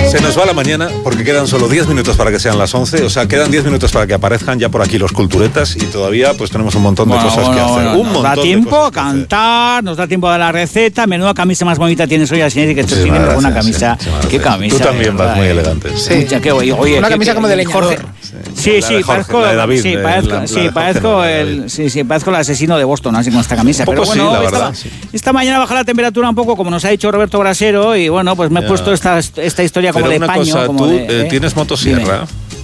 Se nos va la mañana porque quedan solo 10 minutos para que sean las 11. O sea, quedan 10 minutos para que aparezcan ya por aquí los culturetas y todavía pues tenemos un montón de cosas que hacer. Nos da tiempo a cantar, nos da tiempo a dar la receta. Menuda camisa más bonita tienes hoy, Asinetti, que estoy teniendo una camisa. ¿Qué camisa? Tú también vas muy elegante. Sí. Qué oye, una camisa como de leñador. Sí, parezco el asesino de Boston, así con esta camisa. Pero bueno, sí, la verdad, esta mañana baja la temperatura un poco, como nos ha dicho Roberto Brasero, y bueno, pues me he puesto esta historia como de paño. Cosa, como ¿tú tienes motosierra?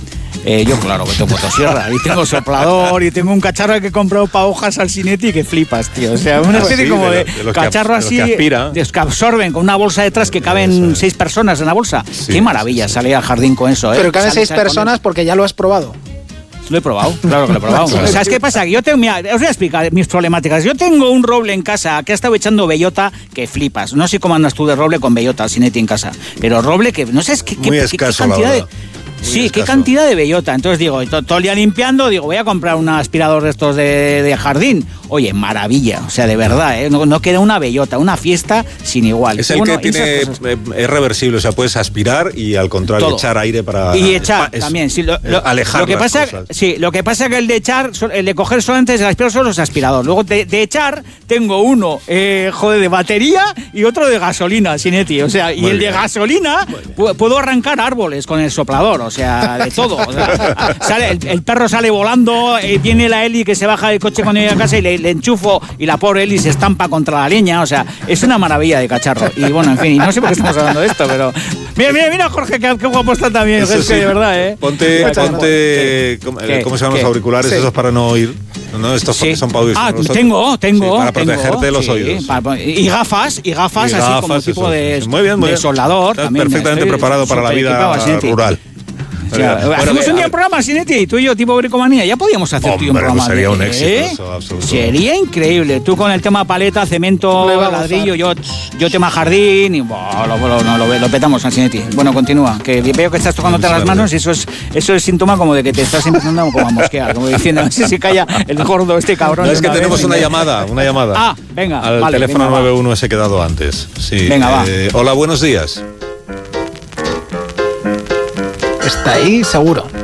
Yo claro que tengo motosierra, y tengo soplador, y tengo un cacharro que he comprado para hojas al Asinetti que flipas, tío. O sea, una especie como de cacharro así, que absorben con una bolsa detrás que caben 6 personas en la bolsa. Sí, qué maravilla salir al jardín con eso, ¿eh? Pero caben 6 personas porque ya lo has probado. Lo he probado, claro que lo he probado. ¿Sabes qué pasa? Que yo tengo, mira, os voy a explicar mis problemáticas. Yo tengo un roble en casa que ha estado echando bellota que flipas. No sé cómo andas tú de roble con bellota, Asinetti, en casa. Pero roble que, no sé, qué cantidad de... Sí, qué cantidad de bellota. Entonces digo, todo el día limpiando, digo, voy a comprar un aspirador de estos de jardín. Oye, maravilla, o sea, de verdad, ¿eh? No queda una bellota, una fiesta sin igual. Es el que tiene, es reversible, o sea, puedes aspirar y al contrario todo. Echar aire para... Y echar también, sí, alejar lo que pasa, sí, lo que pasa que el de coger solamente el aspirador son los aspiradores. Luego de echar tengo uno, de batería y otro de gasolina, Asinetti. O sea, y el de gasolina puedo arrancar árboles con el soplador, o sea, de todo. O sea, el perro sale volando, viene la Eli que se baja del coche cuando llega a casa y le enchufo y la pobre Eli se estampa contra la leña. O sea, es una maravilla de cacharro. Y bueno, en fin, y no sé por qué estamos hablando de esto, pero... Mira, Jorge, qué guapo está también. Es que de verdad, ¿eh? Ponte ¿cómo se llaman los auriculares? Esos para no oír. No, estos son para oír. Tengo. Para protegerte de los oídos. Y gafas, así como tipo de soldador. Estás perfectamente preparado para la vida rural. Hacemos un día un programa, Asinetti, tú y yo, tipo Bricomanía. Ya podíamos hacer tú y un programa. Sería un éxito, eso, absoluto. Sería increíble. Tú con el tema paleta, cemento, ladrillo, yo tema jardín y lo petamos, Asinetti. Bueno, continúa. Que veo que estás tocándote las manos y eso es síntoma como de que te estás empezando como a mosquear, como diciendo, no sé si calla el gordo este cabrón. No, es que tenemos una llamada. Ah, venga. Al teléfono 91 ese quedado antes. Sí. Venga, va. Hola, buenos días. Está ahí seguro.